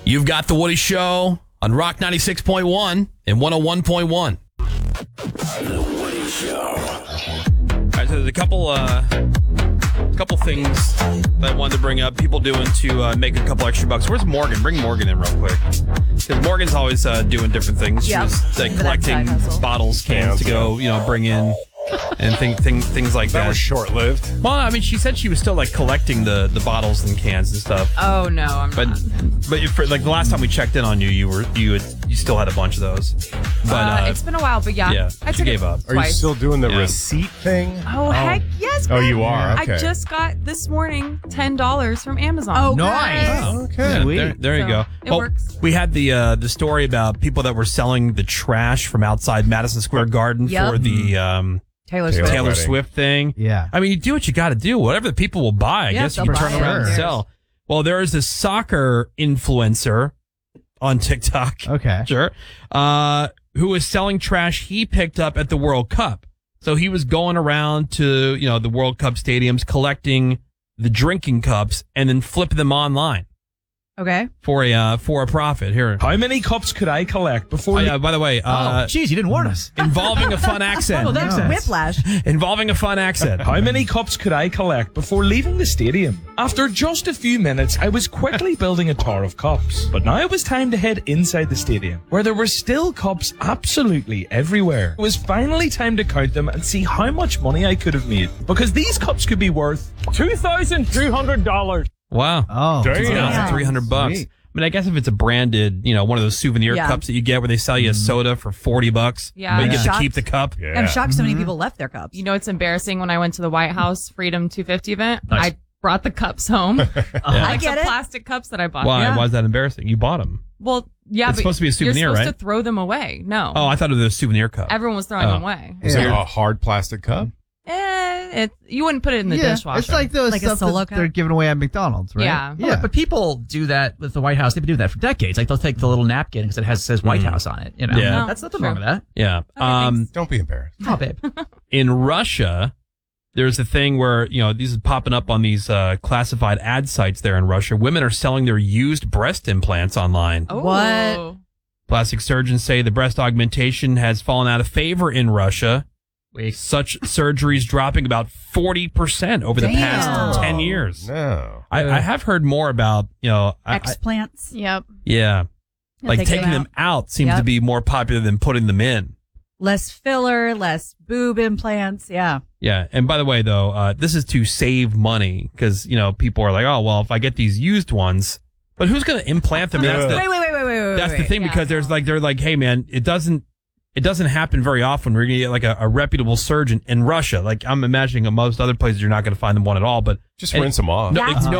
You've got The Woody Show on Rock 96.1 and 101.1. The Woody Show. All right, so there's a couple things that I wanted to bring up. People doing to make a couple extra bucks. Where's Morgan? Bring Morgan in real quick. Because Morgan's always doing different things. Yep. She's like collecting bottles, cans to go, bring in. And things like that. That was short-lived. Well, I mean, she said she was still like collecting the bottles and cans and stuff. Oh no, I'm not. But for, like the last time we checked in on you, you still had a bunch of those. But it's been a while, but yeah, I she gave up. Are you twice. still doing the receipt thing? Oh heck yes! Oh, Greg. you are. Okay. I just got this morning $10 from Amazon. Oh, nice. Oh, okay. Yeah, there you go. It works. We had the story about people that were selling the trash from outside Madison Square Garden for the Taylor Swift thing. Yeah. I mean, you do what you got to do. Whatever the people will buy, I guess you can turn around and sell. Well, there is this soccer influencer on TikTok. Okay. Sure. Who was selling trash he picked up at the World Cup. So he was going around to, the World Cup stadiums collecting the drinking cups and then flipping them online. Okay. For a profit. Here. How many cups could I collect before? By the way, geez, you didn't warn us. Involving a fun accent. Oh, that makes sense. Whiplash. Involving a fun accent. How many cups could I collect before leaving the stadium? After just a few minutes, I was quickly building a tower of cups. But now it was time to head inside the stadium, where there were still cups absolutely everywhere. It was finally time to count them and see how much money I could have made, because these cups could be worth $2,300. Wow. Oh, $2,300. I mean, I guess if it's a branded, one of those souvenir cups that you get where they sell you a soda for $40, but you get to keep the cup. Yeah. I'm shocked so many people left their cups. You know, it's embarrassing when I went to the White House Freedom 250 event. Nice. I brought the cups home. I get it. Plastic cups that I bought. Why? Why is that embarrassing? You bought them. Well, yeah, it's supposed to be a souvenir, you're supposed right? to throw them away. No. Oh, I thought it was a souvenir cup. Everyone was throwing them away. Is it a hard plastic cup? You wouldn't put it in the dishwasher. It's like those Like a stuff Solo that cup? they're giving away at McDonald's, right? Yeah. But people do that with the White House. They've been doing that for decades. Like they'll take the little napkin because it says White House on it. Yeah. No, That's nothing true. wrong with that. Yeah. Don't be embarrassed. Oh, babe. In Russia, there's a thing where, these is popping up on these classified ad sites there in Russia. Women are selling their used breast implants online. Oh. What? Plastic surgeons say the breast augmentation has fallen out of favor in Russia. Such surgeries dropping about 40% over the past 10 years. No. I have heard more about, Explants. Yep. yeah. Like take them taking them out seems to be more popular than putting them in. Less filler, less boob implants. Yeah. Yeah. And by the way, though, this is to save money because, people are like, oh, well, if I get these used ones, but who's going to implant them? Wait. That's the thing because they're like, hey, man, it doesn't happen very often. We're going to get like a reputable surgeon in Russia. Like I'm imagining in most other places, you're not going to find them one at all, but just rinse them off.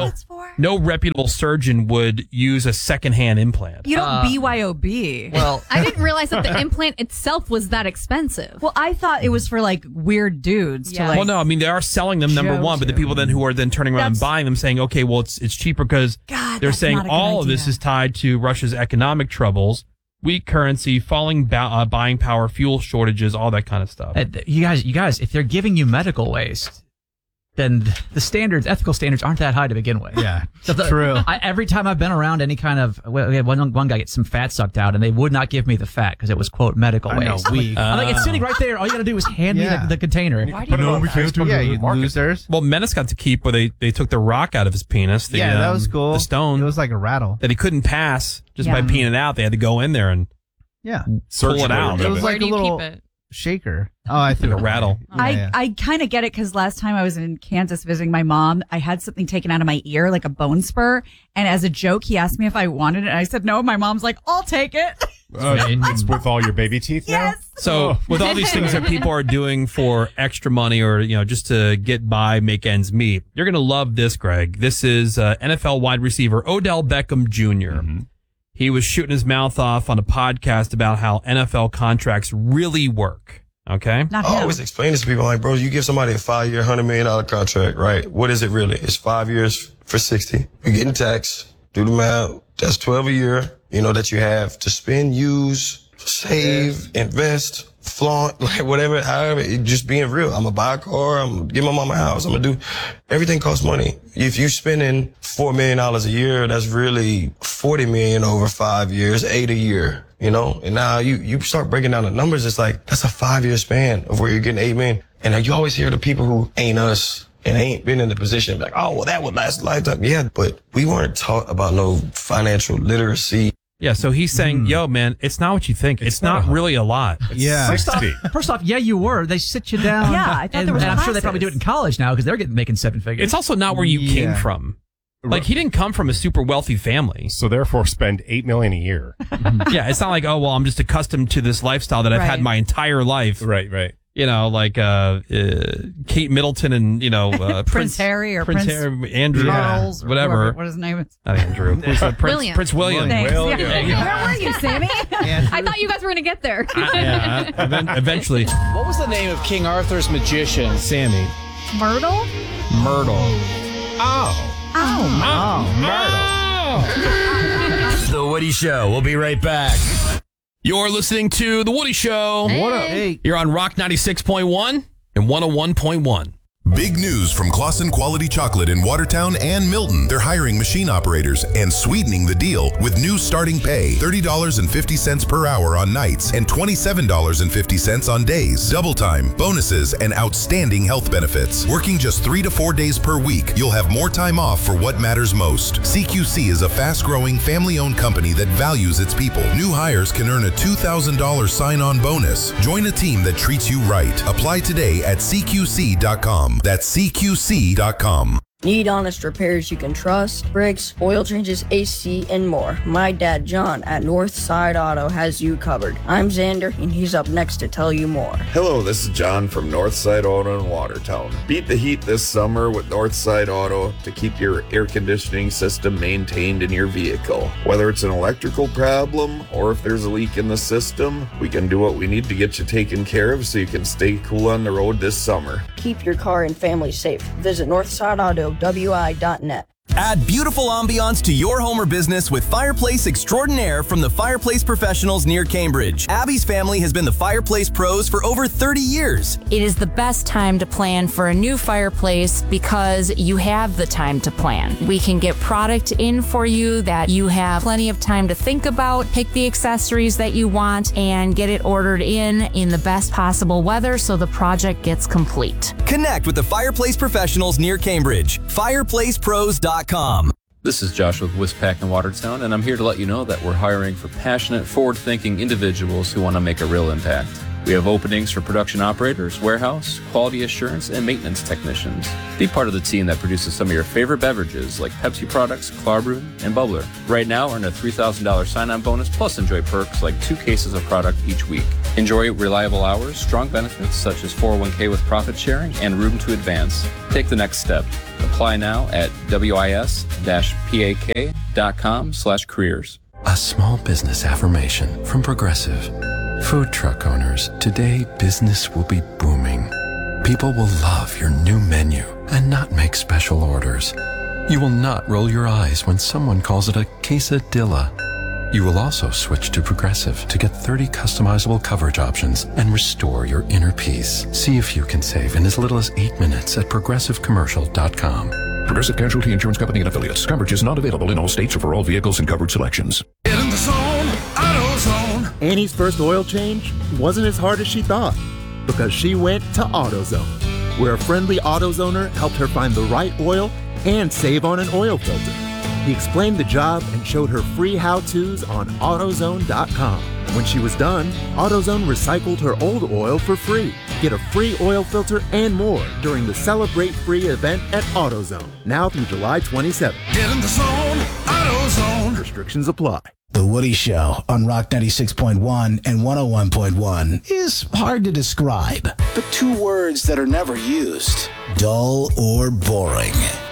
No reputable surgeon would use a secondhand implant. You don't BYOB. Well, I didn't realize that the implant itself was that expensive. Well, I thought it was for like weird dudes to like. Well, no, I mean, they are selling them, number one, but the people then who are then turning around and buying them saying, okay, well, it's cheaper because they're saying all of this is tied to Russia's economic troubles, weak currency, falling buying power, fuel shortages, all that kind of stuff. You guys, if they're giving you medical waste, then the ethical standards aren't that high to begin with. Yeah, true. Every time I've been around any kind of, we had one guy get some fat sucked out, and they would not give me the fat because it was, quote, medical waste. I'm like, it's sitting right there. All you got to do is hand me the container. We can't do you losers. Well, Menace got to keep where they took the rock out of his penis. That was cool. The stone. It was like a rattle. That he couldn't pass just by peeing it out. They had to go in there and pull it out. It was Where like do a you little keep it? shaker. Oh, I think a rattle. I kind of get it because last time I was in Kansas visiting my mom, I had something taken out of my ear, like a bone spur. And as a joke, he asked me if I wanted it. And I said no. My mom's like, I'll take it. It's with all your baby teeth now? Yes. So with all these things that people are doing for extra money or, just to get by, make ends meet, you're going to love this, Greg. This is NFL wide receiver Odell Beckham Jr. Mm-hmm. He was shooting his mouth off on a podcast about how NFL contracts really work. Okay? I always explain this to people like, bro, you give somebody a 5-year, $100 million contract, right? What is it really? It's 5 years for 60. You're getting taxed. Do the math. That's 12 a year, that you have to spend, use, save, invest flaunt, like whatever, however, just being real. I'm gonna buy a car, I'm gonna give my mama a house, I'm gonna do, everything costs money. If you're spending $4 million a year, that's really $40 million over 5 years, 8 a year, you know? And now you start breaking down the numbers, it's like, that's a 5-year span of where you're getting $8 million. And you always hear the people who ain't us and ain't been in the position, like, oh, well, that would last a lifetime. Yeah, but we weren't taught about no financial literacy. Yeah, so he's saying, yo, man, it's not what you think. It's not really a lot. Yeah. First off, yeah, you were. They sit you down. Yeah, I thought there was and I'm sure they classes. probably do it in college now because they're making 7 figures. It's also not where you came from. Like, he didn't come from a super wealthy family. So therefore spend $8 million a year. Yeah, it's not like, oh, well, I'm just accustomed to this lifestyle that I've had my entire life. Right. You know, like Kate Middleton and, you know, Prince Harry or Prince Harry, Andrew, Charles, or whatever. whoever, what his name is. Not Andrew. Who's the William. Prince William. Thanks. William. Yeah. Where were you, Sammy? I thought you guys were going to get there. Eventually. What was the name of King Arthur's magician? Sammy. Myrtle? Myrtle. The Woody Show. We'll be right back. You're listening to The Woody Show. Hey. What up? Hey. You're on Rock 96.1 and 101.1. Big news from Claussen Quality Chocolate in Watertown and Milton. They're hiring machine operators and sweetening the deal with new starting pay, $30.50 per hour on nights and $27.50 on days. Double time, bonuses, and outstanding health benefits. Working just 3 to 4 days per week, you'll have more time off for what matters most. CQC is a fast-growing, family-owned company that values its people. New hires can earn a $2,000 sign-on bonus. Join a team that treats you right. Apply today at CQC.com. That's CQC.com. Need honest repairs you can trust? Brakes, oil changes, AC, and more. My dad, John, at Northside Auto has you covered. I'm Xander, and he's up next to tell you more. Hello, this is John from Northside Auto in Watertown. Beat the heat this summer with Northside Auto to keep your air conditioning system maintained in your vehicle. Whether it's an electrical problem or if there's a leak in the system, we can do what we need to get you taken care of so you can stay cool on the road this summer. Keep your car and family safe. Visit NorthsideAutoWI.net. Add beautiful ambiance to your home or business with Fireplace Extraordinaire from the Fireplace Professionals near Cambridge. Abby's family has been the Fireplace Pros for over 30 years. It is the best time to plan for a new fireplace because you have the time to plan. We can get product in for you that you have plenty of time to think about, pick the accessories that you want, and get it ordered in the best possible weather so the project gets complete. Connect with the Fireplace Professionals near Cambridge. FireplacePros.com. This is Josh with Wispack in Watertown, and I'm here to let you know that we're hiring for passionate, forward-thinking individuals who want to make a real impact. We have openings for production operators, warehouse, quality assurance, and maintenance technicians. Be part of the team that produces some of your favorite beverages like Pepsi products, Klarbrewin, and Bubbler. Right now, earn a $3,000 sign-on bonus, plus enjoy perks like 2 cases of product each week. Enjoy reliable hours, strong benefits such as 401k with profit sharing, and room to advance. Take the next step. Apply now at wis-pak.com/careers. A small business affirmation from Progressive. Food truck owners, today business will be booming. People will love your new menu and not make special orders. You will not roll your eyes when someone calls it a quesadilla. You will also switch to Progressive to get 30 customizable coverage options and restore your inner peace. See if you can save in as little as 8 minutes at progressivecommercial.com. Progressive Casualty Insurance Company and Affiliates. Coverage is not available in all states or for all vehicles and coverage selections. Get in the zone, AutoZone. Annie's first oil change wasn't as hard as she thought because she went to AutoZone, where a friendly AutoZoner helped her find the right oil and save on an oil filter. He explained the job and showed her free how-tos on AutoZone.com. When she was done, AutoZone recycled her old oil for free. Get a free oil filter and more during the Celebrate Free event at AutoZone, now through July 27th. Get in the zone, AutoZone. Restrictions apply. The Woody Show on Rock 96.1 and 101.1 is hard to describe, but 2 words that are never used: dull or boring.